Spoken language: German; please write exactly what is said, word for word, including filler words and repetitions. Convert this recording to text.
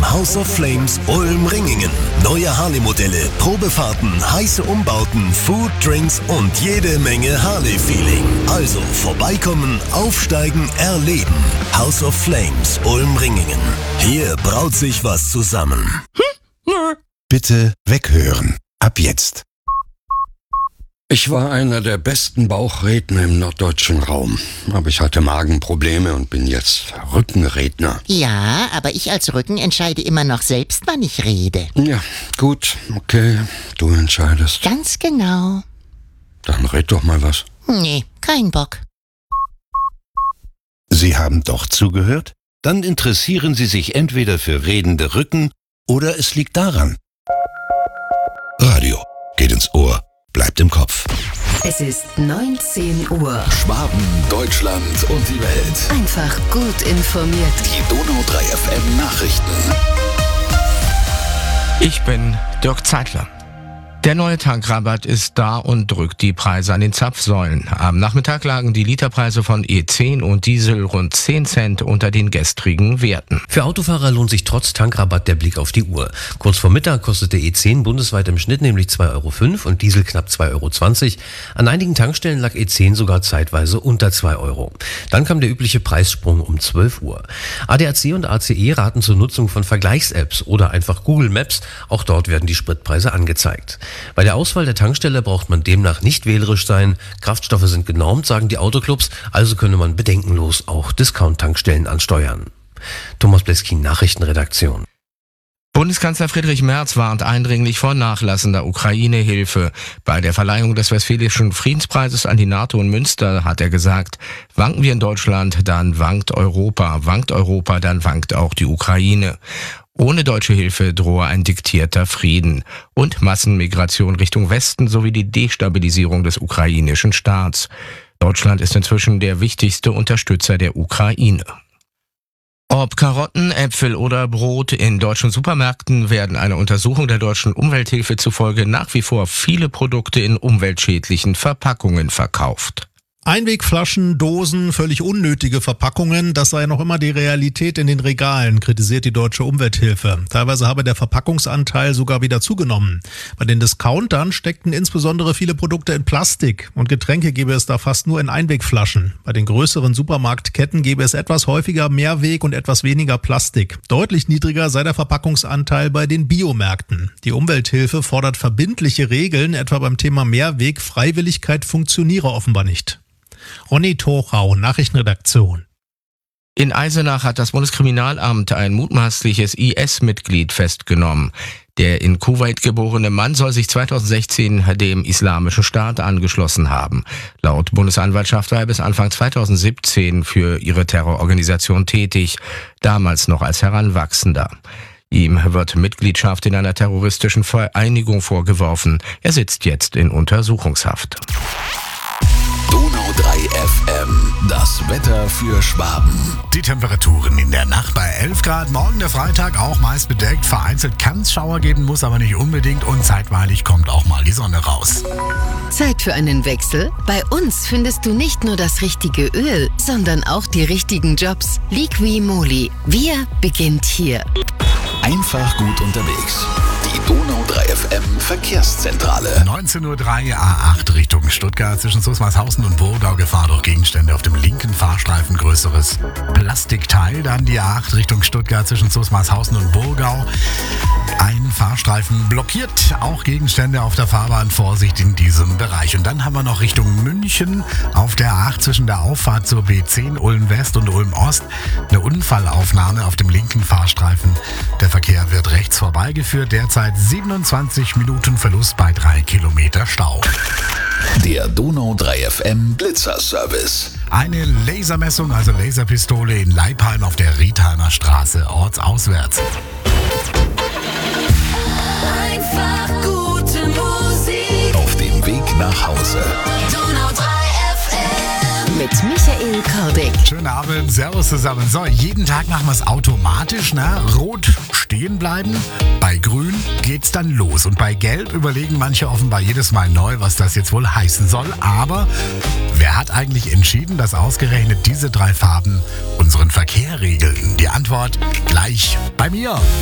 im House of Flames Ulm-Ringingen. Neue Harley-Modelle, Probefahrten, heiße Umbauten, Food, Drinks und jede Menge Harley-Feeling. Also vorbeikommen, aufsteigen, erleben. House of Flames Ulm-Ringingen. Hier braut sich was zusammen. Bitte weghören. Ab jetzt. Ich war einer der besten Bauchredner im norddeutschen Raum. Aber ich hatte Magenprobleme und bin jetzt Rückenredner. Ja, aber ich als Rücken entscheide immer noch selbst, wann ich rede. Ja, gut, okay, du entscheidest. Ganz genau. Dann red doch mal was. Nee, kein Bock. Sie haben doch zugehört? Dann interessieren Sie sich entweder für redende Rücken oder es liegt daran. Radio geht ins Ohr, bleibt im Kopf. Es ist neunzehn Uhr. Schwaben, Deutschland und die Welt. Einfach gut informiert. Die Donau drei F M Nachrichten. Ich bin Dirk Zeitler. Der neue Tankrabatt ist da und drückt die Preise an den Zapfsäulen. Am Nachmittag lagen die Literpreise von E zehn und Diesel rund zehn Cent unter den gestrigen Werten. Für Autofahrer lohnt sich trotz Tankrabatt der Blick auf die Uhr. Kurz vor Mittag kostete E zehn bundesweit im Schnitt nämlich zwei Euro fünf und Diesel knapp zwei Euro zwanzig. An einigen Tankstellen lag E zehn sogar zeitweise unter zwei Euro. Dann kam der übliche Preissprung um zwölf Uhr. A D A C und A C E raten zur Nutzung von Vergleichs-Apps oder einfach Google Maps. Auch dort werden die Spritpreise angezeigt. Bei der Auswahl der Tankstelle braucht man demnach nicht wählerisch sein. Kraftstoffe sind genormt, sagen die Autoclubs, also könne man bedenkenlos auch Discount-Tankstellen ansteuern. Thomas Bleskin, Nachrichtenredaktion. Bundeskanzler Friedrich Merz warnt eindringlich vor nachlassender Ukraine-Hilfe. Bei der Verleihung des Westfälischen Friedenspreises an die NATO in Münster hat er gesagt, wanken wir in Deutschland, dann wankt Europa, wankt Europa, dann wankt auch die Ukraine. Ohne deutsche Hilfe drohe ein diktierter Frieden und Massenmigration Richtung Westen sowie die Destabilisierung des ukrainischen Staats. Deutschland ist inzwischen der wichtigste Unterstützer der Ukraine. Ob Karotten, Äpfel oder Brot, in deutschen Supermärkten werden einer Untersuchung der deutschen Umwelthilfe zufolge nach wie vor viele Produkte in umweltschädlichen Verpackungen verkauft. Einwegflaschen, Dosen, völlig unnötige Verpackungen, das sei noch immer die Realität in den Regalen, kritisiert die Deutsche Umwelthilfe. Teilweise habe der Verpackungsanteil sogar wieder zugenommen. Bei den Discountern steckten insbesondere viele Produkte in Plastik und Getränke gäbe es da fast nur in Einwegflaschen. Bei den größeren Supermarktketten gäbe es etwas häufiger Mehrweg und etwas weniger Plastik. Deutlich niedriger sei der Verpackungsanteil bei den Biomärkten. Die Umwelthilfe fordert verbindliche Regeln, etwa beim Thema Mehrweg. Freiwilligkeit funktioniere offenbar nicht. Ronny Torau, Nachrichtenredaktion. In Eisenach hat das Bundeskriminalamt ein mutmaßliches I S-Mitglied festgenommen. Der in Kuwait geborene Mann soll sich zweitausendsechzehn dem Islamischen Staat angeschlossen haben. Laut Bundesanwaltschaft war er bis Anfang zweitausendsiebzehn für ihre Terrororganisation tätig, damals noch als Heranwachsender. Ihm wird Mitgliedschaft in einer terroristischen Vereinigung vorgeworfen. Er sitzt jetzt in Untersuchungshaft. Donau drei F M, das Wetter für Schwaben. Die Temperaturen in der Nacht bei elf Grad. Morgen der Freitag auch meist bedeckt. Vereinzelt kann es Schauer geben, muss aber nicht unbedingt. Und zeitweilig kommt auch mal die Sonne raus. Zeit für einen Wechsel? Bei uns findest du nicht nur das richtige Öl, sondern auch die richtigen Jobs. Liqui Moly. Wir beginnt hier. Einfach gut unterwegs. Die Donau drei F M Verkehrszentrale. neunzehn Uhr drei A acht Richtung Stuttgart zwischen Susmarshausen und Burgau. Gefahr durch Gegenstände auf dem linken Fahrstreifen. Größeres Plastikteil. Dann die A acht Richtung Stuttgart zwischen Susmarshausen und Burgau. Ein Fahrstreifen blockiert. Auch Gegenstände auf der Fahrbahn. Vorsicht in diesem Bereich. Und dann haben wir noch Richtung München auf der A acht zwischen der Auffahrt zur B zehn Ulm West und Ulm Ost. Eine Unfallaufnahme auf dem linken Fahrstreifen. Der Verkehr wird rechts vorbeigeführt. Derzeit siebenundzwanzig Minuten Verlust bei drei Kilometer Stau. Der Donau drei F M Blitzer-Service. Eine Lasermessung, also Laserpistole in Leipheim auf der Riedheimer Straße, ortsauswärts. Einfach gute Musik. Auf dem Weg nach Hause. Donau drei F M. Mit Michael Kordick. Schönen Abend, servus zusammen. So, jeden Tag machen wir es automatisch, ne? Rot stehen bleiben, bei grün geht's dann los. Und bei gelb überlegen manche offenbar jedes Mal neu, was das jetzt wohl heißen soll. Aber wer hat eigentlich entschieden, dass ausgerechnet diese drei Farben unseren Verkehr regeln? Die Antwort gleich bei mir.